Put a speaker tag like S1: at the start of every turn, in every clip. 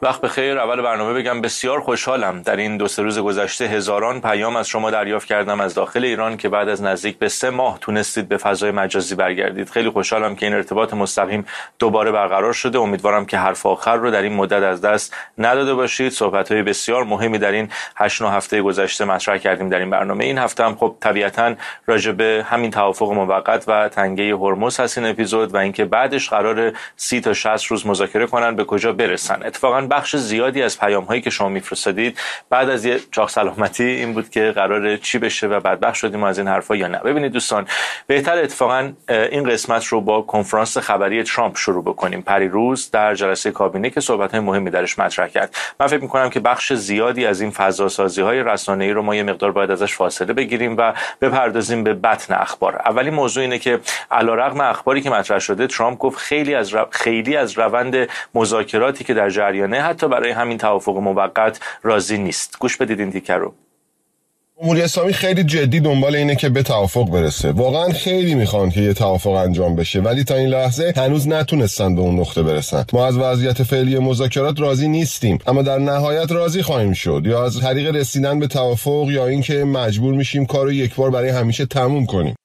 S1: وقت بخیر. اول برنامه بگم بسیار خوشحالم در این 2-3 روز گذشته هزاران پیام از شما دریافت کردم از داخل ایران که بعد از نزدیک به 3 ماه تونستید به فضای مجازی برگردید. خیلی خوشحالم که این ارتباط مستقیم دوباره برقرار شده. امیدوارم که حرف آخر رو در این مدت از دست نداده باشید. صحبت‌های بسیار مهمی در این 8-9 هفته گذشته مطرح کردیم در این برنامه. این هفته هم خب طبیعتاً راجع به همین توافق موقت و تنگه هرمز هست این اپیزود و اینکه بعدش قرار 30 تا 60 روز مذاکره کنن به کجا برسن. اتفاقاً بخش زیادی از پیام‌هایی که شما میفرستادید بعد از یه چاق سلامتی این بود که قراره چی بشه و بدبخت شدیم از این حرفا یا نه. ببینید دوستان، بهتر اتفاقاً این قسمت رو با کنفرانس خبری ترامپ شروع بکنیم. پریروز در جلسه کابینه که صحبت‌های مهمی درش مطرح کرد. من فکر می‌کنم که بخش زیادی از این فضاسازی‌های رسانه‌ای رو ما یه مقدار باید ازش فاصله بگیریم و بپردازیم به بطن اخبار. اولین موضوع اینه که علیرغم اخباری که مطرح شده، ترامپ گفت خیلی از روند مذاکراتی که در جریانه حتی برای همین توافق موقت راضی نیست. گوش بدید این تیکر رو.
S2: جمهوری اسلامی خیلی جدی دنبال اینه که به توافق برسه. واقعا خیلی میخوان که یه توافق انجام بشه، ولی تا این لحظه هنوز نتونستن به اون نقطه برسن. ما از وضعیت فعلی مذاکرات راضی نیستیم، اما در نهایت راضی خواهیم شد، یا از طریق رسیدن به توافق یا اینکه مجبور میشیم کارو یک بار برای همیشه تموم کنیم.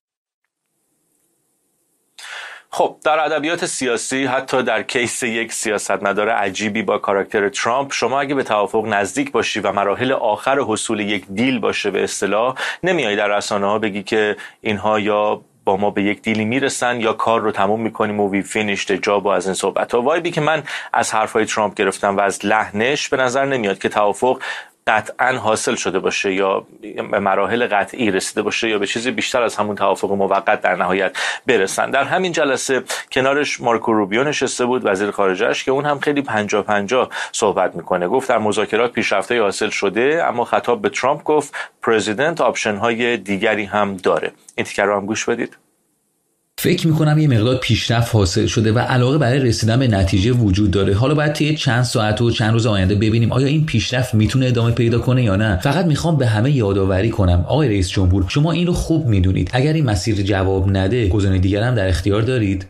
S1: خب در ادبیات سیاسی، حتی در کیس یک سیاستمدار عجیبی با کاراکتر ترامپ، شما اگه به توافق نزدیک باشی و مراحل آخر حصول یک دیل باشه به اصطلاح، نمیای در رسانه‌ها بگی که اینها یا با ما به یک دیلی میرسن یا کار رو تموم میکنیم و وی فینیشد جاب و از این صحبت ها. وایبی که من از حرفای ترامپ گرفتم و از لحنش به نظر نمیاد که توافق قطعا حاصل شده باشه یا به مراحل قطعی رسیده باشه یا به چیزی بیشتر از همون توافق موقت در نهایت برسن. در همین جلسه کنارش مارکو روبیو نشسته بود، وزیر خارجه‌اش، که اون هم خیلی 50-50 صحبت میکنه. گفت در مذاکرات پیشرفت‌های حاصل شده، اما خطاب به ترامپ گفت پرزیدنت آپشن‌های دیگری هم داره. این تیکر رو هم گوش بدید.
S3: فکر میکنم یه مقدار پیشرفت حاصل شده و علاقه برای رسیدن به نتیجه وجود داره. حالا باید طی چند ساعت و چند روز آینده ببینیم آیا این پیشرفت میتونه ادامه پیدا کنه یا نه. فقط میخوام به همه یادآوری کنم آقای رئیس جمهور، شما این رو خوب میدونید. اگر این مسیر جواب نده، گزینه دیگر هم در اختیار دارید.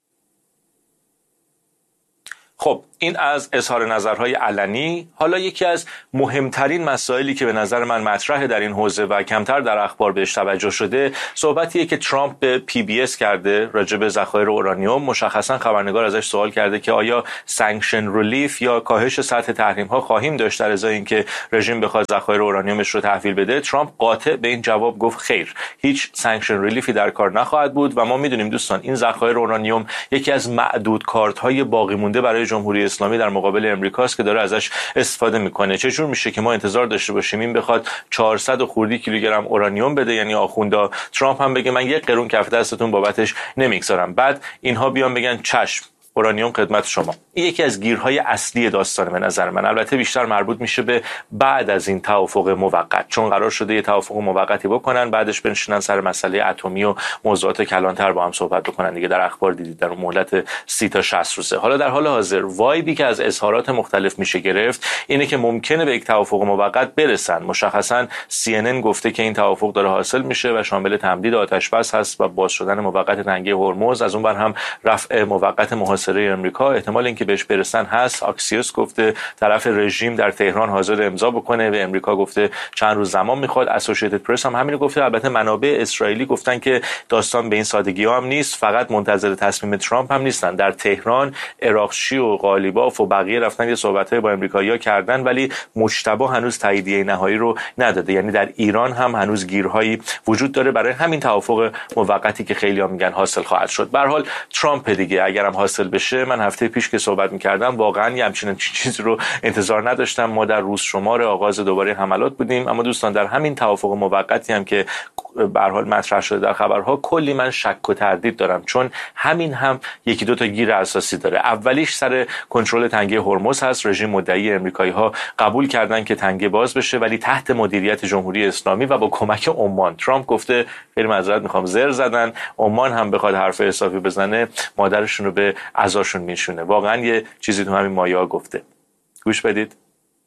S1: خب این از اظهار نظرهای علنی. حالا یکی از مهمترین مسائلی که به نظر من مطرحه در این حوزه و کمتر در اخبار بهش توجه شده، صحبتیه که ترامپ به PBS کرده راجع به ذخایر اورانیوم. مشخصا خبرنگار ازش سوال کرده که آیا سانکشن ریلیف یا کاهش سطح تحریم ها خواهیم داشت در ازای اینکه رژیم بخواد ذخایر اورانیومش رو تحویل بده. ترامپ قاطع به این جواب گفت خیر، هیچ سانکشن ریلیفی در کار نخواهد بود و ما میدونیم دوستان این ذخایر اورانیوم یکی از معدود کارت‌های باقی مونده برای جمهوری اسلامی در مقابل امریکاست که داره ازش استفاده میکنه. چجور میشه که ما انتظار داشته باشیم این بخواد 400 خورده کیلوگرم اورانیوم بده، یعنی آخوندا، ترامپ هم بگه من 1 قرون کف دستتون بابتش نمیگذارم، بعد اینها بیان بگن چشم اورانیوم خدمت شما. این یکی از گیرهای اصلی داستانه به نظر من. البته بیشتر مربوط میشه به بعد از این توافق موقت، چون قرار شده یه توافق موقتی بکنن، بعدش بنشینن سر مسئله اتمی و موضوعات کلانتر با هم صحبت بکنن دیگه. در اخبار دیدید در مهلت 30 تا 60 روزه. حالا در حال حاضر وایبی که از اظهارات مختلف میشه گرفت اینه که ممکنه به یک توافق موقت برسن. مشخصا CNN گفته که این توافق داره حاصل میشه و شامل تمدید آتش بس هست و باز شدن موقت تنگه هرمز، از اون بر هم رفع موقت محاصره امریکا. احتمال اینکه بهش برسن هست. آکسیوس گفته طرف رژیم در تهران حاضر امضا بکنه و امریکا گفته چند روز زمان میخواد. اسوسییتد پرس هم همین گفته. البته منابع اسرائیلی گفتن که داستان به این سادگی ها هم نیست، فقط منتظر تصمیم ترامپ هم نیستن. در تهران عراقچی و قالیباف و بقیه رفتن یه صحبت‌های با امریکایی‌ها کردن، ولی مجتبی هنوز تاییدیه نهایی رو نداده. یعنی در ایران هم هنوز گیرهایی وجود داره برای همین توافق موقتی که خیلی‌ها میگن حاصل خواهد شد. به هر حال ترامپ دیگه اگرم حاصل بشه، من هفته پیش که صحبت می‌کردم واقعا یه همچین چیزی رو انتظار نداشتم. ما در روز شمار آغاز دوباره حملات بودیم، اما دوستان در همین توافق موقتی هم که به هر حال مطرح شده در خبرها، کلی من شک و تردید دارم، چون همین هم یکی دو تا گیر اساسی داره. اولیش سر کنترل تنگه هرمز هست. رژیم مدعی امریکایی‌ها قبول کردن که تنگه باز بشه، ولی تحت مدیریت جمهوری اسلامی و با کمک عمان. ترامپ گفته خیلی معذرت میخوام زر زدن، عمان هم بخواد حرف حسابی بزنه مادرشون رو به عزاشون میشونه. واقعا یه چیزی تو همین مایه‌ها گفته. گوش بدید.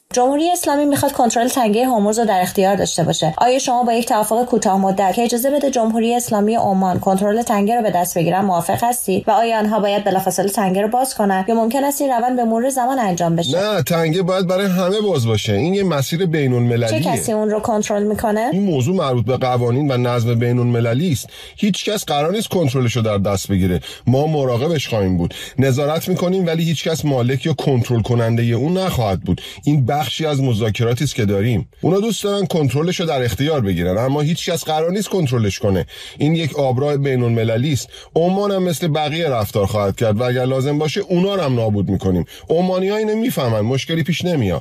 S4: جمهوری اسلامی میخواد کنترل تنگه هرمز رو در اختیار داشته باشه. آیا شما با یک توافق کوتاه مدت که اجازه بده جمهوری اسلامی عمان کنترل تنگه رو به دست بگیرن موافق هستید و آیا آنها باید بلافاصله تنگه رو باز کنن یا ممکن است این روند به مرور زمان انجام بشه؟
S2: نه، تنگه باید برای همه باز باشه. این یه مسیر بین‌المللیه.
S4: چه کسی اون رو کنترل میکنه؟
S2: این موضوع مربوط به قوانین و نظم بین‌المللی است. هیچ کس قرار نیست کنترلش رو در دست بگیره. ما مراقبش خواهیم بود. نظارت میکنیم ولی هیچ کس مالک یا کنترل کننده اون نخواهد بود. این بخشی از مذاکراتی است که داریم. اونا دوست دارن کنترلش رو در اختیار بگیرن، اما هیچ کس قرار نیست کنترلش کنه. این یک آبراه بین‌المللی است. عمان هم مثل بقیه رفتار خواهد کرد و اگر لازم باشه اونا رو هم نابود میکنیم. عمانی‌ها اینو میفهمن، مشکلی پیش نمیاد.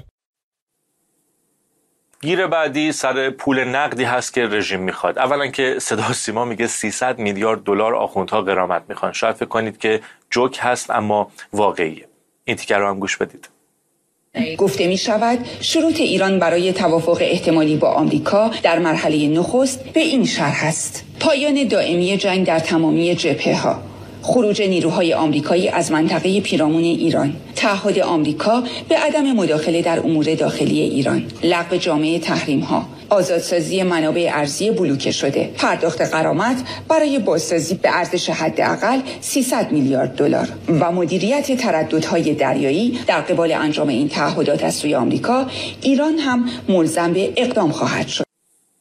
S1: گیر بعدی سر پول نقدی هست که رژیم میخواد. اولا که صدا سیما میگه 300 میلیارد دلار آخوندها غرامت میخوان. شاید فکر کنید که جوک هست اما واقعیه. این تیکر رو هم گوش بدید.
S5: گفته می شود شروط ایران برای توافق احتمالی با آمریکا در مرحله نخست به این شرح است: پایان دائمی جنگ در تمامی جبهه‌ها، خروج نیروهای آمریکایی از منطقه پیرامون ایران، تعهد آمریکا به عدم مداخله در امور داخلی ایران، لغو جامع تحریم‌ها، آزادسازی منابع ارضی بلوکه شده، پرداخت غرامت برای بازسازی به ارزش حداقل 300 میلیارد دلار و مدیریت ترددهای دریایی در قبال انجام این تعهدات از سوی آمریکا. ایران هم ملزم به اقدام خواهد شد.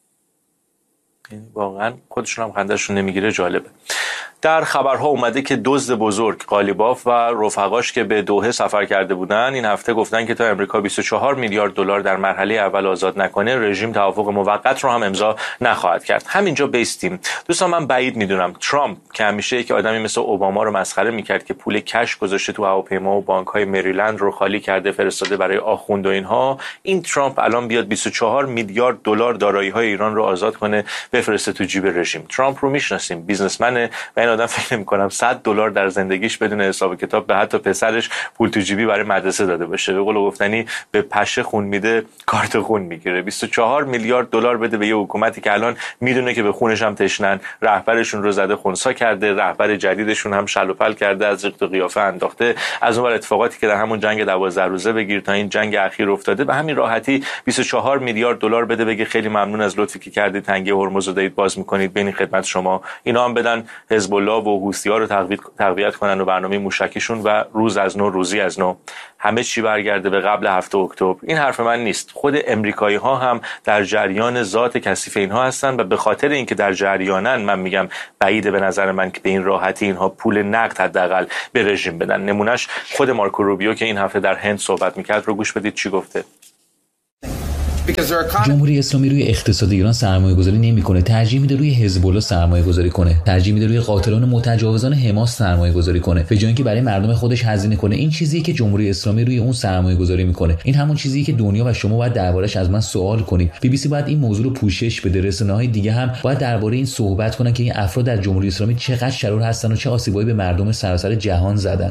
S1: واقعا خودشون هم خنده‌شون نمیگیره. جالبه. در خبرها اومده که دزد بزرگ قالیباف و رفقاش که به دوحه سفر کرده بودن این هفته گفتن که تا امریکا 24 میلیارد دلار در مرحله اول آزاد نکنه رژیم توافق موقت رو هم امضا نخواهد کرد. همینجا بیستیم. دوستان من بعید میدونم ترامپ که همیشه یک آدمی مثل اوباما رو مسخره میکرد که پول کش گذاشته تو هواپیما و بانک‌های مریلند رو خالی کرده فرستاده برای آخوند و اینها، این ترامپ الان بیاد 24 میلیارد دلار دارایی‌های ایران رو آزاد کنه بفرسته تو جیب رژیم. ترامپ رو میشناسیم، بیزنسمنه و این آدم فکر نمی‌کنم $100 در زندگیش بدون حساب کتاب به حتی پسرش پول تو جیبی برای مدرسه داده باشه. به قول گفتنی به پشه خون میده کارت خون میگیره. 24 میلیارد دلار بده به یه حکومتی که الان میدونه که به خونش هم تشنن، رهبرشون رو زده خنثی کرده، رهبر جدیدشون هم شل و پل کرده، از ریخت و قیافه انداخته. از اون ور اتفاقاتی که در همون جنگ 12 روزه بگیر تا این جنگ اخیر افتاده، به همین راحتی 24 میلیارد دلار بده بگه خیلی ممنون از لطفی که کردید تنگه هرمز رو دارید باز میکنید بین خدمت شما. اینا هم بدن حزب الله و حوثی‌ها رو تقویت کنن و برنامه موشکیشون و روز از نو روزی از نو همه چی برگرده به قبل 7 اکتبر. این حرف من نیست. خود امریکایی‌ها هم در جریان ذات کثیف اینها هستن و به خاطر اینکه در جریانن من میگم بعیده به نظر من که به این راحتی اینها پول نقد حداقل به رژیم بدن. نمونهش خود مارکو روبیو که این هفته در هند صحبت میکرد رو گوش بدید چی گفته.
S3: جمهوری اسلامی روی اقتصاد ایران سرمایه‌گذاری نمی‌کنه، ترجیح میده روی حزب الله سرمایه‌گذاری کنه، ترجیح میده روی قاتلان متجاوزان حماس سرمایه‌گذاری کنه به جای اینکه برای مردم خودش هزینه کنه. این چیزیه که جمهوری اسلامی روی اون سرمایه‌گذاری میکنه. این همون چیزیه که دنیا و شما باید دربارش از من سوال کنید. BBC باید این موضوع رو پوشش بده، رسانه‌های دیگه هم باید درباره این صحبت کنن که این افراد در جمهوری اسلامی چقدر شرور هستن و چه آسیبایی به مردم سراسر جهان زدن.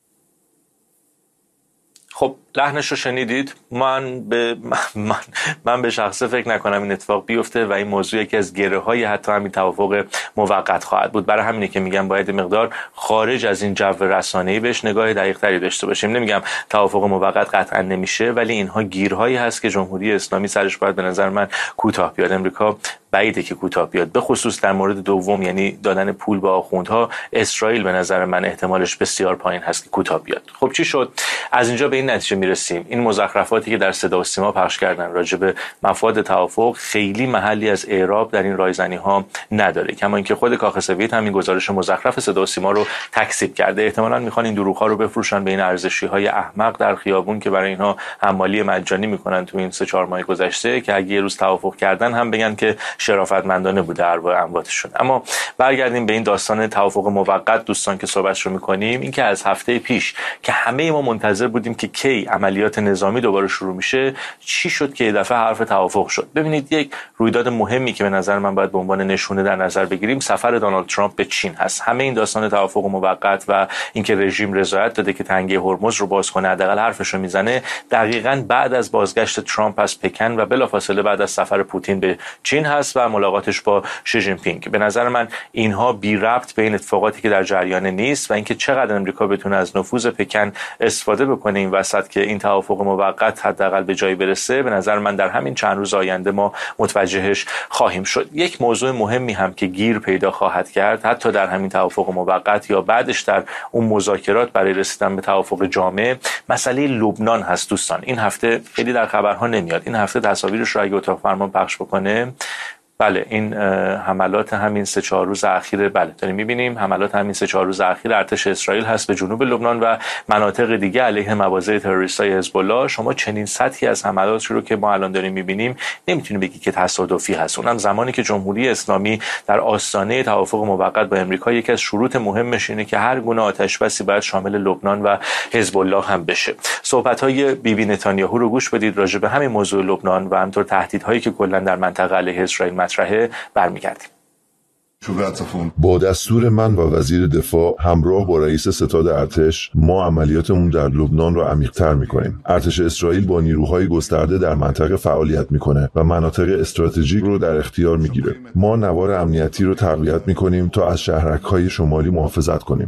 S1: خب لحنش رو شنیدید. من به شخصه فکر نکنم این اتفاق بیفته و این موضوع یکی از گره‌های حتی همین توافق موقت خواهد بود. برای همینه که میگم باید مقدار خارج از این جو رسانه‌ای بهش نگاه دقیق‌تری داشته باشیم. نمیگم توافق موقت قطعا نمیشه، ولی اینها گیرهایی هست که جمهوری اسلامی سرش باید به نظر من کوتاه بیاد. امریکا بعیده که کوتاه بیاد، به خصوص در مورد دوم یعنی دادن پول به آخوندها. اسرائیل به نظر من احتمالش بسیار پایین هست که کوتاه بیاد. خب چی شد؟ از اینجا به این نتیجه میرسیم این مزخرفاتی که در صدا و سیما پخش کردن راجع به مفاد توافق خیلی محلی از اعراب در این رایزنی ها نداره. کما اینکه خود کاخ سفید همین گزارش مزخرف صدا و سیما رو تکذیب کرده. احتمالاً میخوان این دروغ ها رو بفروشن به این ارزشی های احمق در خیابون که برای اینها حمالی مجانی میکنن تو این 3-4 ماه گذشته، که اگه یه روز توافق کردن هم بگن که شرافتمندانه بوده ارواح امواتشون. اما برگردیم به این داستان توافق موقت دوستان که صحبتش رو میکنیم. این که از هفته پیش که همه ما منتظر بودیم که کی عملیات نظامی دوباره شروع میشه، چی شد که یه دفعه حرف توافق شد؟ ببینید یک رویداد مهمی که به نظر من باید به عنوان نشونه در نظر بگیریم سفر دونالد ترامپ به چین هست. همه این داستان توافق موقت و اینکه رژیم رضایت داده که تنگه هرمز رو باز کنه حداقل حرفش رو میزنه دقیقاً بعد از بازگشت ترامپ از پکن و بلافاصله بعد از سفر پوتین به چین هست و ملاقاتش با شی جین پینگ. به نظر من اینها بی ربط به این اتفاقاتی که در جریان نیست و اینکه چقدر امریکا بتونه از نفوذ پکن استفاده استفاده بکنه این وسط که این توافق موقت حداقل به جایی برسه، به نظر من در همین چند روز آینده ما متوجهش خواهیم شد. یک موضوع مهمی هم که گیر پیدا خواهد کرد حتی در همین توافق موقت یا بعدش در اون مذاکرات برای رسیدن به توافق جامع، مسئله لبنان هست. دوستان این هفته خیلی در خبرها نمیاد، این هفته تصاویرش رو اگه اتاق فرمان پخش بکنه، بله این حملات همین 3-4 روز اخیر، بله داریم میبینیم حملات همین 3-4 روز اخیر ارتش اسرائیل هست به جنوب لبنان و مناطق دیگه علیه مواضع تروریستای حزب الله. شما چنین سطحی از حملات رو که ما الان داریم میبینیم نمیتونید بگی که تصادفی هست. اونم زمانی که جمهوری اسلامی در آستانه توافق موقت با امریکا یکی از شروط مهمش اینه که هر گونه آتش‌بسی باید شامل لبنان و حزب الله هم بشه. صحبت‌های بیبی نتانیاهو رو گوش بدید راجع به همین موضوع لبنان و همینطور تهدیدهایی که کلا در منطقه علیه اسرائیل مطرحه برمیگردیم.
S6: با دستور من و وزیر دفاع همراه با رئیس ستاد ارتش ما عملیاتمون در لبنان رو عمیق‌تر می‌کنیم. ارتش اسرائیل با نیروهای گسترده در منطقه فعالیت می‌کنه و مناطق استراتژیک رو در اختیار می‌گیره. ما نوار امنیتی رو تقویت می‌کنیم تا از شهرک‌های شمالی محافظت کنیم.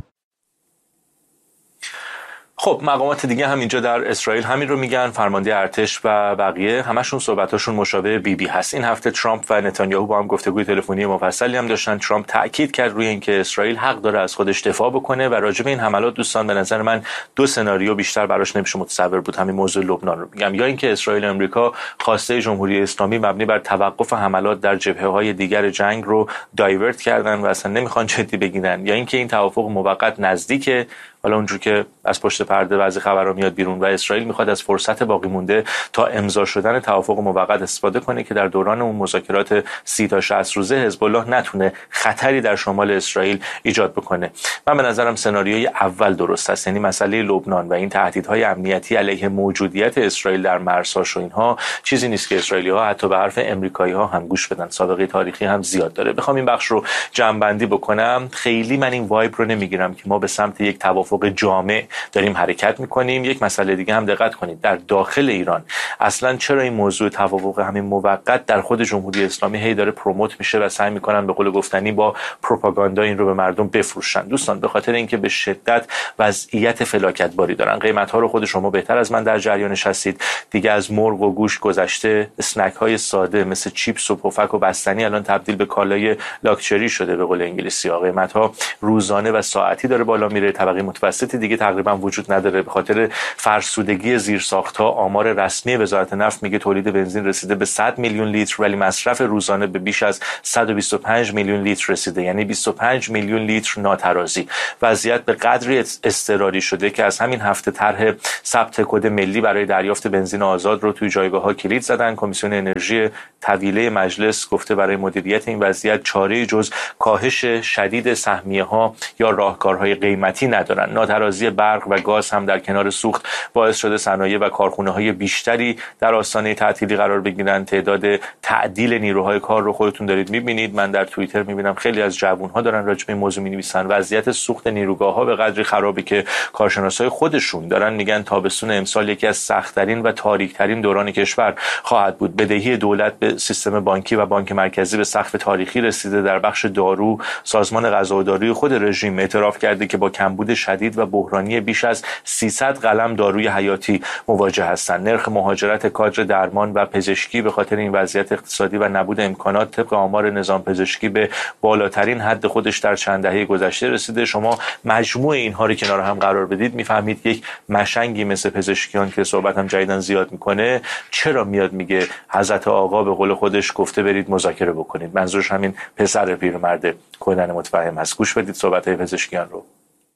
S1: خب مقامات دیگه هم اینجا در اسرائیل همین رو میگن، فرمانده ارتش و بقیه همشون صحبتاشون مشابه بیبی هست. این هفته ترامپ و نتانیاهو با هم گفتگوی تلفنی مفصلی هم داشتن. ترامپ تاکید کرد روی اینکه اسرائیل حق داره از خودش دفاع بکنه و راجع به این حملات دوستان به نظر من 2 سناریو بیشتر براش نمیشه متصور بود. همین موضوع لبنان رو میگم، یا اینکه اسرائیل و آمریکا خواسته جمهوری اسلامی مبنی بر توقف حملات در جبهه‌های دیگر جنگ رو دایورت کردن و اصلا نمیخوان جدی بگیرن، یا اینکه این توافق موقت نزدیکه، حالا اونجور که از پشت پرده بعضی خبرها میاد بیرون و اسرائیل میخواد از فرصت باقی مونده تا امضا شدن توافق موقت استفاده کنه که در دوران اون مذاکرات 30 تا 60 روزه حزب الله نتونه خطری در شمال اسرائیل ایجاد بکنه. من به نظرم سناریوی اول درست است، یعنی مسئله لبنان و این تهدیدهای امنیتی علیه موجودیت اسرائیل در مرزهاش و اینها چیزی نیست که اسرائیلی‌ها حتی به حرف آمریکایی‌ها هم گوش بدن. سابقه تاریخی هم زیاد داره. بخوام این بخش رو جمع‌بندی بکنم، خیلی من این وایب رو نمیگیرم که ما به سمت یک توافق جامع داریم حرکت میکنیم. یک مسئله دیگه هم دقت کنید، در داخل ایران اصلا چرا این موضوع توافق همین موقت در خود جمهوری اسلامی هی داره پروموت میشه و سعی میکنن به قول گفتنی با پروپاگاندا این رو به مردم بفروشن؟ دوستان به خاطر اینکه به شدت وضعیت فلاکت باری دارن. قیمت ها رو خود شما بهتر از من در جریانش هستید دیگه. از مرغ و گوشت گذشته، اسنک های ساده مثل چیپس و پفک و بستنی الان تبدیل به کالای لاکچری شده به قول انگلیسی ها. قیمت ها روزانه و ساعتی داره بالا میره. طبقه متوسطی دیگه تقریبا وجود نداره به خاطر فرسودگی زیرساخت‌ها. آمار رسمی وزارت نفت میگه تولید بنزین رسیده به 100 میلیون لیتر ولی مصرف روزانه به بیش از 125 میلیون لیتر رسیده، یعنی 25 میلیون لیتر ناترازی. وضعیت به قدری اضطراری شده که از همین هفته طرح ثبت کد ملی برای دریافت بنزین آزاد رو توی جایگاه‌ها کلید زدن. کمیسیون انرژی طویله مجلس گفته برای مدیریت این وضعیت چاره‌ای جز کاهش شدید سهمیه‌ها یا راهکارهای قیمتی ندارن. ناترازی برق و گاز هم در کنار سوخت باعث شده صنایع و کارخانه‌های بیشتری در آستانه تعطیلی قرار بگیرن. تعداد تعدیل نیروهای کار رو خودتون دارید می‌بینید. من در توییتر می‌بینم خیلی از جوان‌ها دارن راجع به این موضوع می‌نویسن. وضعیت سوخت نیروگاه‌ها به قدری خرابه که کارشناسای خودشون دارن میگن تابستون امسال یکی از سخت‌ترین و تاریک‌ترین دوران کشور خواهد بود. بدهی دولت به سیستم بانکی و بانک مرکزی به سقف تاریخی رسیده. در بخش دارو سازمان غذا و داروی خود رژیم اعتراف کرده که با کمبود شدید و بحرانی بیش از 300 قلم داروی حیاتی مواجه هستند. نرخ مهاجرت کادر درمان و پزشکی به خاطر این وضعیت اقتصادی و نبود امکانات طبق آمار نظام پزشکی به بالاترین حد خودش در چند دهه گذشته رسیده. شما مجموع اینها رو کنار هم قرار بدید میفهمید یک مشنگی مثل پزشکیان که صحبت هم جدیداً زیاد میکنه چرا میاد میگه حضرت آقا به قول خودش گفته برید مذاکره بکنید. منظورش همین پسر پیرمرد کودن متفهم هست. گوش بدید صحبت‌های پزشکیان رو.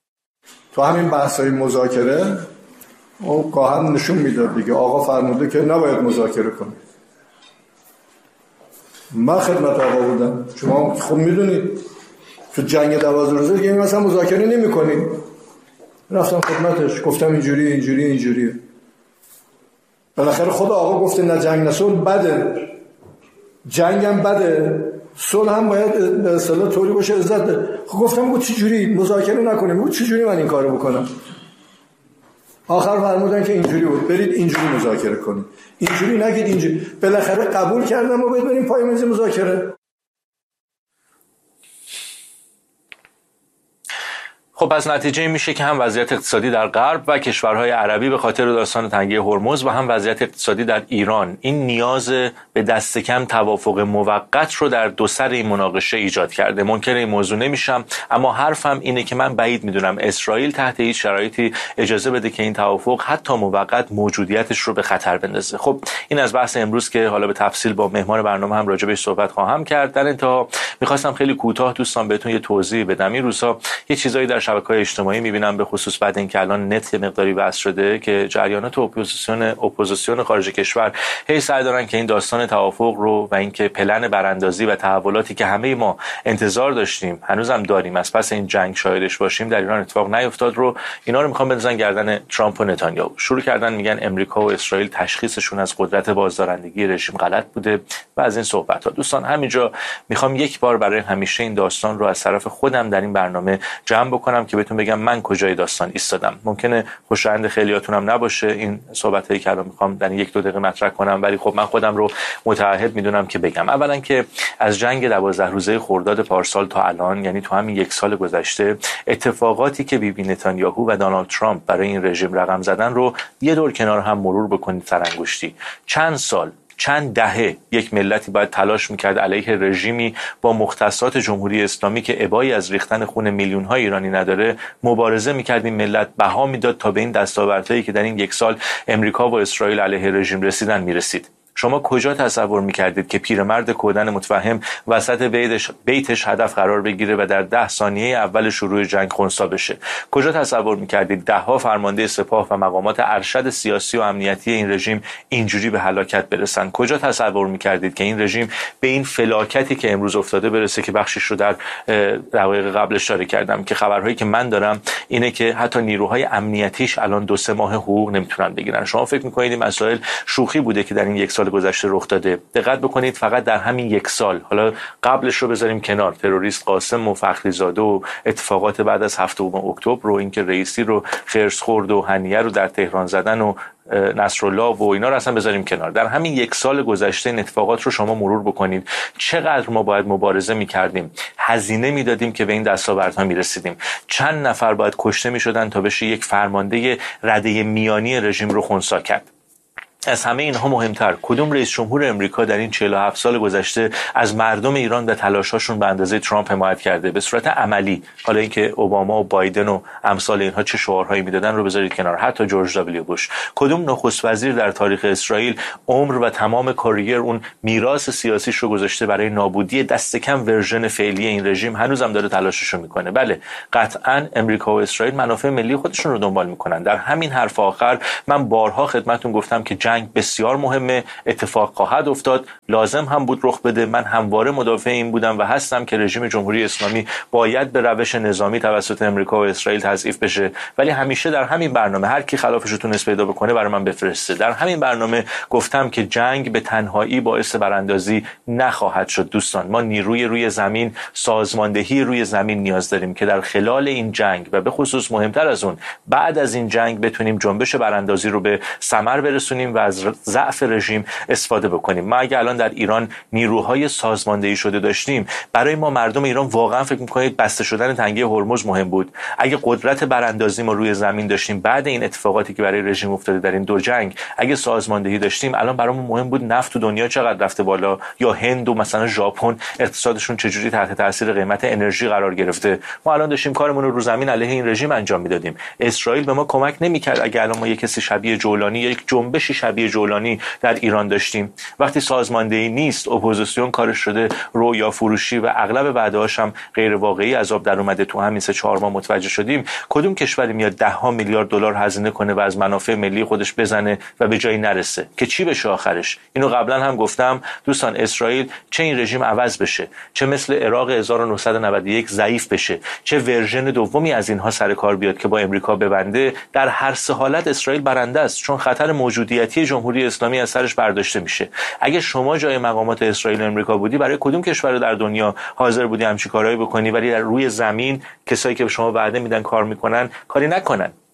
S7: تو همین بحث‌های مذاکره او گاهن نشون میداد دیگه آقا فرموده که نباید مذاکره کنید. من خدمت آقا بودم، شما خب میدونید تو جنگ 12 روزه دیگه مثلا مذاکره نمی‌کنید. رفتم خدمتش گفتم اینجوریه. بالاخره خود آقا گفته نه جنگ نه صلح بده، جنگ هم بده، صلح هم باید به اصطلاح طوری باشه عزت ده. خب گفتم چه جوری مذاکره نکنیم؟ چه جوری من این کارو بکنم؟ آخر فرمودن که اینجوری بود، برید اینجوری مذاکره کنید، اینجوری نگید اینجوری. بالاخره قبول کردم و بریم پای میز مذاکره.
S1: خب پس نتیجه میشه که هم وضعیت اقتصادی در غرب و کشورهای عربی به خاطر داستان تنگه هرمز و هم وضعیت اقتصادی در ایران این نیاز به دست کم توافق موقت رو در دو سر این مناقشه ایجاد کرده. منکر این موضوع نمیشم، اما حرفم اینه که من بعید میدونم اسرائیل تحت هیچ شرایطی اجازه بده که این توافق حتی موقت موجودیتش رو به خطر بندازه. خب این از بحث امروز که حالا به تفصیل با مهمان برنامه هم راجع بهش صحبت خواهم کرد. در انتها میخواستم خیلی کوتاه دوستان بهتون یه توضیح بدم. این روزها یه چیزایی در شبکه‌های اجتماعی می‌بینم، به خصوص بعد اینکه الان نت یه مقداری وصل شده، که جریانات اپوزیسیون خارج کشور هی سعی دارن که این داستان توافق رو و اینکه پلن براندازی و تحولاتی که همه ما انتظار داشتیم هنوزم داریم از پس این جنگ شاهدش باشیم در ایران اتفاق نیفتاد رو اینا رو میخوان بندازن گردن ترامپ و نتانیاهو. شروع کردن میگن امریکا و اسرائیل تشخیصشون از قدرت بازدارندگی رژیم غلط بوده و از این صحبت‌ها. دوستان همینجا میخوام یک بار برای همیشه این داستان رو از طرف خودم در این برنامه جمع بکنم که بهتون بگم من کجای داستان ایستادم. ممکنه خوشایند خیلیاتون هم نباشه این صحبتایی که الان میخوام در یک دو دقیقه مطرح کنم، ولی خب من خودم رو متعهد میدونم که بگم. اولا که از جنگ 12 روزه خرداد پارسال تا الان، یعنی تو همین یک سال گذشته، اتفاقاتی که بیبی نتانیاهو و دونالد ترامپ برای این رژیم رقم زدن رو یه دور کنار هم مرور بکنید سرانگشتی. چند سال، چند دهه یک ملتی باید تلاش میکرد علیه رژیمی با مختصات جمهوری اسلامی که ابایی از ریختن خون میلیون‌های ایرانی نداره مبارزه میکرد. این ملت بها میداد تا به این دستاوردهایی که در این یک سال امریکا و اسرائیل علیه رژیم رسیدن میرسید. شما کجا تصور میکردید که پیرمرد کودن متفهم وسط بیتش هدف قرار بگیره و در 10 ثانیه اول شروع جنگ خنثی بشه؟ کجا تصور میکردید دهها فرمانده سپاه و مقامات ارشد سیاسی و امنیتی این رژیم اینجوری به هلاکت برسن؟ کجا تصور میکردید که این رژیم به این فلاکتی که امروز افتاده برسه که بخشش رو در دقایق قبل اشاره کردم، که خبرهایی که من دارم اینه که حتی نیروهای امنیتیش الان 2-3 ماه حقوق نمیتونن بگیرن. شما فکر میکنید این مسائل شوخی بوده که در این یک سال گذشته رخ داده؟ دقت بکنید فقط در همین یک سال، حالا قبلش رو بذاریم کنار، تروریست قاسم و فخری زاده و اتفاقات بعد از 7 اکتبر رو، اینکه رئیسی رو خرس خورد و هنیه رو در تهران زدن و نصرالله و اینا رو اصلا بذاریم کنار، در همین یک سال گذشته این اتفاقات رو شما مرور بکنید. چقدر ما باید مبارزه می‌کردیم، هزینه میدادیم که به این دستاوردها میرسیدیم. چند نفر باید کشته میشدن تا بشه یک فرمانده رده میانی رژیم رو خنثی کرد. از همه اینها مهمتر، کدوم رئیس جمهور امریکا در این 47 سال گذشته از مردم ایران و تلاش‌هاشون به اندازه ترامپ حمایت کرده به صورت عملی؟ حالا اینکه اوباما و بایدن و امثال اینها چه شعارهایی میدادن رو بذارید کنار، حتی جورج دبلیو بوش. کدوم نخست وزیر در تاریخ اسرائیل عمر و تمام کاریر اون میراث سیاسیش رو گذاشته برای نابودی دست کم ورژن فعلی این رژیم؟ هنوزم داره تلاشش رو میکنه. بله قطعاً امریکا و اسرائیل منافع ملی خودشون رو دنبال میکنن. در همین حرف آخر من بارها خدمتتون گفتم که جنگ بسیار مهمه، اتفاق خواهد افتاد، لازم هم بود رخ بده. من همواره مدافع این بودم و هستم که رژیم جمهوری اسلامی باید به روش نظامی توسط امریکا و اسرائیل تضعیف بشه، ولی همیشه در همین برنامه هر کی خلافش رو تونست پیدا بکنه برای من بفرسته. در همین برنامه گفتم که جنگ به تنهایی باعث براندازی نخواهد شد. دوستان ما نیروی روی زمین، سازماندهی روی زمین نیاز داریم که در خلال این جنگ و به خصوص مهمتر از اون بعد از این جنگ بتونیم جنبش براندازی رو به ثمر برسونیم و از ضعف رژیم استفاده بکنیم. ما اگه الان در ایران نیروهای سازماندهی شده داشتیم، برای ما مردم ایران واقعا فکر می‌کنید بسته شدن تنگه هرمز مهم بود؟ اگه قدرت براندازی ما روی زمین داشتیم بعد این اتفاقاتی که برای رژیم افتاده در این دو جنگ، اگه سازماندهی داشتیم، الان برامون مهم بود نفت تو دنیا چقدر رفته بالا، یا هند و مثلا ژاپن اقتصادشون چجوری تحت تاثیر قیمت انرژی قرار گرفته. ما الان داشتیم کارمون رو زمین علیه این رژیم انجام میدادیم. اسرائیل به ما کمک نمی‌کرد. اگه الان ما یک کسی شبیه جولانی یا یک جنبشی شبیه جولانی در ایران داشتیم، وقتی سازماندهی نیست، اپوزیسیون کارش شده رویا فروشی و اغلب وعده‌هاش هم غیر واقعی عذاب در اومده، تو همین 3-4 ماه متوجه شدیم. کدوم کشوری میاد $10 میلیارد هزینه کنه و از منافع ملی خودش بزنه و به جایی نرسه که چی بشه آخرش؟ اینو قبلا هم گفتم دوستان، اسرائیل چه این رژیم عوض بشه، چه مثل عراق 1991 ضعیف بشه، چه ورژن دومی از اینها سر کار بیاد که با امریکا ببنده، در هر سه حالت اسرائیل برنده است، چون خطر موجودیتی جمهوری اسلامی از سرش برداشته میشه. اگه شما جای مقامات اسرائیل و امریکا بودی، برای کدوم کشور در دنیا حاضر بودی همچین کارهایی بکنی ولی در روی زمین کسایی که به شما وعده میدن کار میکنن کاری نکنن؟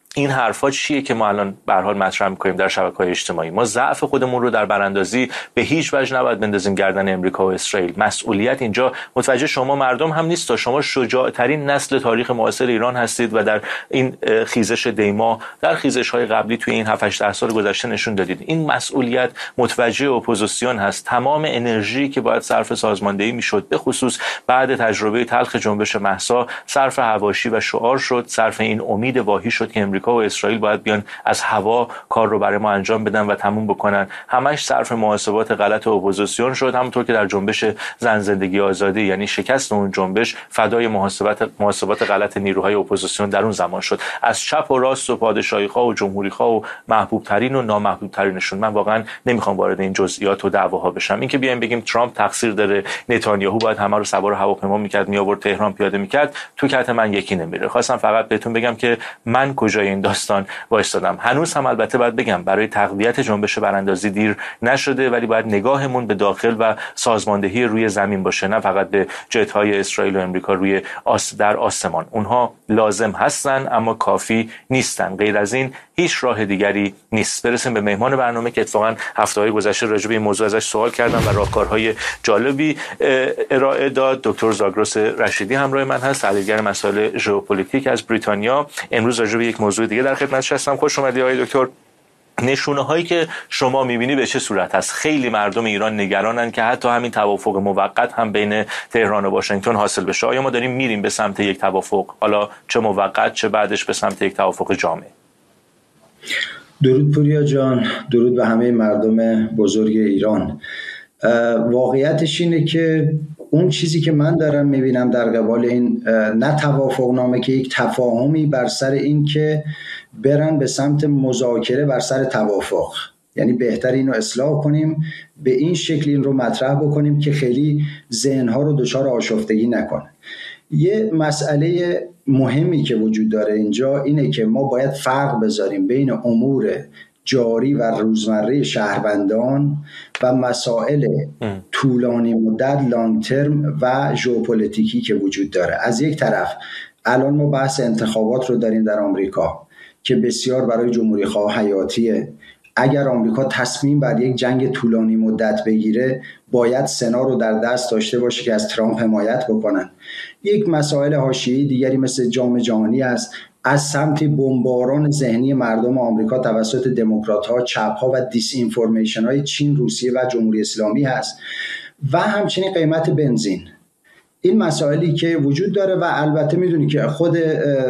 S1: این حرفا چیه که ما الان به هر حال مطرح می‌کنیم در شبکه‌های اجتماعی؟ ما ضعف خودمون رو در براندازی به هیچ وجه نباید بندازیم گردن امریکا و اسرائیل. مسئولیت اینجا متوجه شما مردم هم نیست. شما شجاع‌ترین نسل تاریخ معاصر ایران هستید و در این خیزش دیما، در خیزش‌های قبلی توی این 7-8 سال گذشته نشون دادید. این مسئولیت متوجه اپوزیسیون هست. تمام انرژی که باید صرف سازماندهی میشد، به خصوص بعد تجربه تلخ جنبش مهسا، صرف حواشی و شعار شد، صرف این امید واهی شد که امریکا و اسرائیل باید بیان از هوا کار رو برای ما انجام بدن و تموم بکنن. همش صرف محاسبات غلط اپوزیسیون شد، همونطور که در جنبش زن زندگی آزادی، یعنی شکست اون جنبش، فدای محاسبات غلط نیروهای اپوزیسیون در اون زمان شد، از چپ و راست و پادشاهی‌خواه و جمهوری‌خواه و محبوب ترین و نامحبوب ترینشون. من واقعا نمیخوام وارد این جزئیات و دعواها بشم. اینکه بیایم بگیم ترامپ تقصیر داره، نتانیاهو باید همه رو سوار هواپیما میکرد میآورد تهران پیاده میکرد، تو کت من یکی نمیره. خواستم فقط بهتون بگم که من کجای این داستان وایستادم. هنوز هم البته باید بگم برای تقویت جنبش براندازی دیر نشده، ولی باید نگاهمون به داخل و سازماندهی روی زمین باشه، نه فقط به جت‌های اسرائیل و امریکا روی در آسمان. اونها لازم هستن اما کافی نیستن. غیر از این هیچ راه دیگری نیست. برسیم به مهمان برنامه که اتفاقا هفته‌های گذشته راجع به این موضوع ازش سوال کردم و راهکارهای جالبی ارائه داد. دکتر زاگرس رشیدی همراه من هست، تحلیلگر مسائل ژئوپلیتیک از بریتانیا. امروز راجع به یک موضوع دیگه در خدمتش هستم. خوش اومدید آقای دکتر. نشونه هایی که شما میبینی به چه صورت هست؟ خیلی مردم ایران نگرانن که حتی همین توافق موقت هم بین تهران و واشنگتن حاصل بشه. آیا ما داریم میریم به سمت یک توافق، حالا چه موقت چه بعدش به سمت یک توافق جامع؟
S8: درود پوریا جان، درود به همه مردم بزرگ ایران. واقعیتش اینه که اون چیزی که من دارم میبینم در قبال این نه توافق نامه که یک تفاهمی بر سر این که برن به سمت مذاکره بر سر توافق، یعنی بهتر اینو اصلاح کنیم، به این شکل این رو مطرح بکنیم که خیلی ذهنها رو دچار آشفتگی نکنه. یه مسئله مهمی که وجود داره اینجا اینه که ما باید فرق بذاریم بین امور جاری و روزمره شهروندان و مسائل طولانی مدت لانگ ترم و ژئوپلیتیکی که وجود داره. از یک طرف الان ما بحث انتخابات رو داریم در آمریکا که بسیار برای جمهوری خواه حیاتیه. اگر آمریکا تصمیم بر یک جنگ طولانی مدت بگیره باید سنا رو در دست داشته باشه که از ترامپ حمایت بکنن. یک مسائل حاشیه‌ای دیگری مثل جام جهانی است، از سمت بمباران ذهنی مردم آمریکا توسط دموکرات‌ها، چپ‌ها و دیس اینفورمیشن‌های چین، روسیه و جمهوری اسلامی هست و همچنین قیمت بنزین. این مسائلی که وجود داره و البته میدونی که خود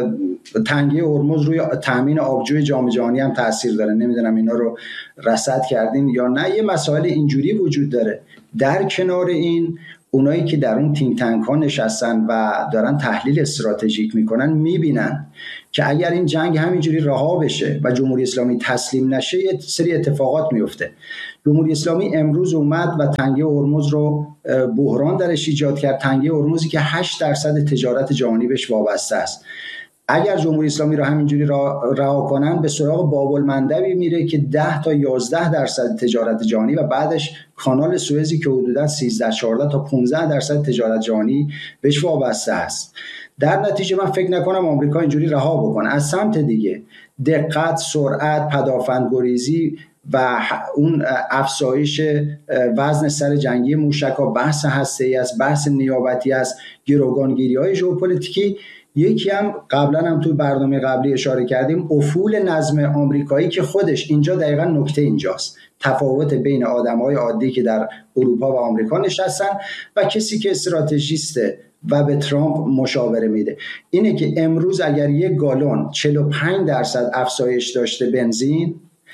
S8: تنگی هرمز روی تامین آبجوی جام جهانی هم تاثیر داره. نمیدونم اینا رو رصد کردین یا نه. یه مسائل اینجوری وجود داره. در کنار این اونایی که در اون تینک تانک ها نشستن و دارن تحلیل استراتژیک میکنن میبینن که اگر این جنگ همینجوری رها بشه و جمهوری اسلامی تسلیم نشه یه سری اتفاقات میفته. جمهوری اسلامی امروز اومد و تنگی هرمز رو بحران درش ایجاد کرد، تنگی هرمزی که 8% تجارت جهانی بهش وابسته است. اگر جمهوری اسلامی رو همینجوری رها کنن به سراغ باب المندبی میره که 10 تا 11% تجارت جهانی و بعدش کانال سوئزی که حدوداً 13-14 تا 15% تجارت جهانی بهش وابسته است. در نتیجه من فکر نکنم آمریکا اینجوری رها بکنه. از سمت دیگه دقت، سرعت، پدافندگریزی و اون افزایش وزن سر جنگی موشک‌ها، بحث هسته‌ای است، بحث نیابتی است، گروگانگیری‌های ژئوپلیتیکی. یکی هم قبلا هم تو برنامه قبلی اشاره کردیم، افول نظم آمریکایی که خودش اینجا دقیقاً نکته اینجاست، تفاوت بین آدم‌های عادی که در اروپا و آمریکا نشستن و کسی که استراتژیسته و به ترامپ مشاوره میده. اینه که امروز اگر یک گالون 45% افزایش داشته بنزین،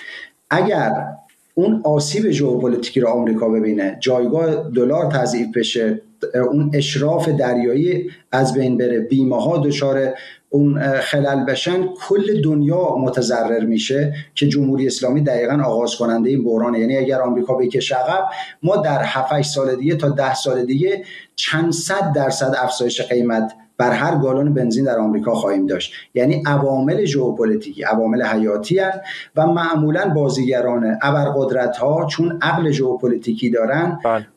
S8: اگر اون آسیب ژئوپلیتیکی رو آمریکا ببینه، جایگاه دلار تضعیف بشه، اون اشراف دریایی از بین بره، بیمه ها دچار اون خلل بشن، کل دنیا متضرر میشه که جمهوری اسلامی دقیقاً آغاز کننده این بحرانه. یعنی اگر آمریکا بکشه عقب، ما در 7-8 سال دیگه تا 10 سال دیگه چند صد درصد افزایش قیمت بر هر گالون بنزین در آمریکا خواهیم داشت. یعنی عوامل ژئوپلیتیکی عوامل حیاتی هستند و معمولاً بازیگران ابرقدرت‌ها چون عقل ژئوپلیتیکی دارن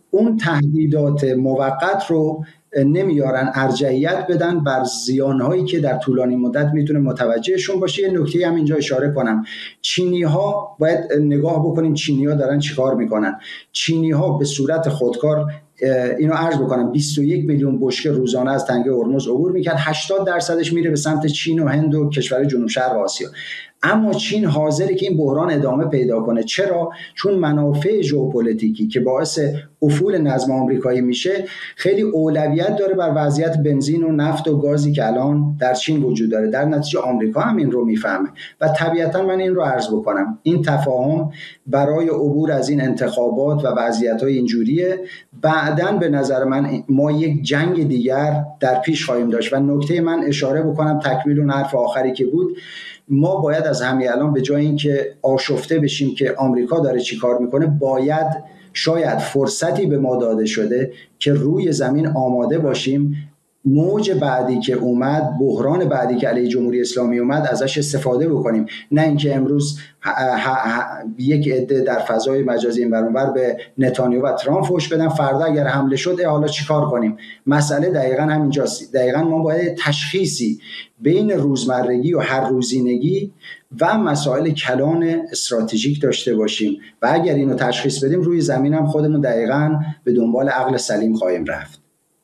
S8: اون تهدیدات موقت رو نمیارن ارجحیت بدن بر زیانهایی که در طولانی مدت میتونه متوجهشون باشه. یه نکته هم اینجا اشاره کنم، چینی‌ها باید نگاه بکنیم چینی‌ها دارن چیکار میکنن. چینی‌ها به صورت خودکار، اینو عرض بکنم، 21 میلیون بشکه روزانه از تنگه هرمز عبور میکرد، 80% میره به سمت چین و هند و کشور جنوب شرق آسیا. اما چین حاضره که این بحران ادامه پیدا کنه. چرا؟ چون منافع ژئوپلیتیکی که باعث افول نظم آمریکایی میشه خیلی اولویت داره بر وضعیت بنزین و نفت و گازی که الان در چین وجود داره. در نتیجه آمریکا هم این رو میفهمه و طبیعتا من این رو عرض بکنم، این تفاهم برای عبور از این انتخابات و وضعیت‌های اینجوریه. بعداً به نظر من ما یک جنگ دیگر در پیش خواهیم داشت. و نکته من اشاره بکنم تکمیل اون حرف آخری که بود، ما باید از همین الان به جای اینکه آشفته بشیم که آمریکا داره چی کار میکنه، باید شاید فرصتی به ما داده شده که روی زمین آماده باشیم موج بعدی که اومد، بحران بعدی که علیه جمهوری اسلامی اومد، ازش استفاده بکنیم. نه اینکه امروز یک عده در فضای مجازی این برانور به نتانیاهو و ترامپ فحش بدن، فردا اگر حمله شد حالا چیکار کنیم؟ مسئله دقیقاً همینجاست. دقیقاً ما باید تشخیصی بین روزمرگی و هر روزینگی و مسائل کلان استراتژیک داشته باشیم و اگر اینو تشخیص بدیم روی زمین هم خودمون دقیقاً به دنبال عقل سلیم خواهیم رفت.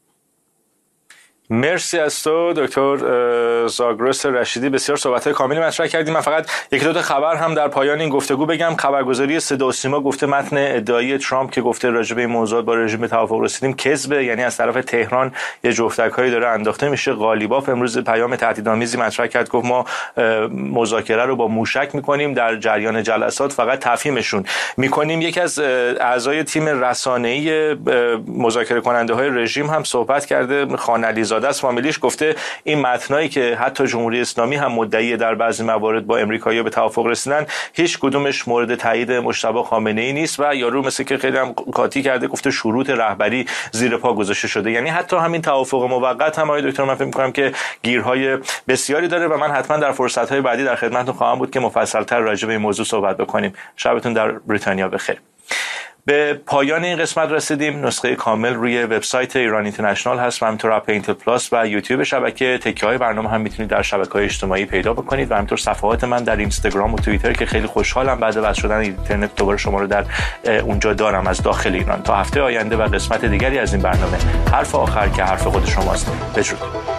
S1: مرسی از تو دکتر زاگرس رشیدی، بسیار صحبت‌های کاملی مطرح کردیم. من فقط یک دو تا خبر هم در پایان این گفتگو بگم. خبرگزاری صدا و سیما گفته متن ادعای ترامپ که گفته راجع به این موضوع با رژیم به توافق رسیدیم کذبه، یعنی از طرف تهران یه جفتک‌هایی داره انداخته میشه. غالیباف امروز پیام تهدیدآمیزی مطرح کرد، گفت ما مذاکره رو با موشک می‌کنیم، در جریان جلسات فقط تفهیمشون می‌کنیم. یکی از اعضای تیم رسانه‌ای مذاکره کننده‌های رژیم هم صحبت کرده، خانعلی از فامیلیش، گفته این متنایی که حتی جمهوری اسلامی هم مدعی در بعضی موارد با امریکایی‌ها به توافق رسیدن، هیچ کدومش مورد تایید مجتبی خامنه‌ای نیست و یارو مثل که خیلی هم قاطی کرده، گفته شروط رهبری زیر پا گذاشته شده. یعنی حتی همین توافق موقت هم آقای دکتر من فکر می‌کنم که گیرهای بسیاری داره و من حتما در فرصت‌های بعدی در خدمتتون خواهم بود که مفصل‌تر راجع به این موضوع صحبت بکنیم. شبتون در بریتانیا بخیر. به پایان این قسمت رسیدیم. نسخه کامل روی وبسایت ایران اینترنشنال هست و همینطور اپ اینتل پلاس و یوتیوب شبکه. تکه‌های برنامه هم میتونید در شبکه‌های اجتماعی پیدا بکنید و همینطور صفحات من در اینستاگرام و توییتر که خیلی خوشحالم بعد از وصل شدن اینترنت دوباره شما رو در اونجا دارم از داخل ایران. تا هفته آینده و قسمت دیگری از این برنامه حرف آخر که حرف خود شماست. بدرود.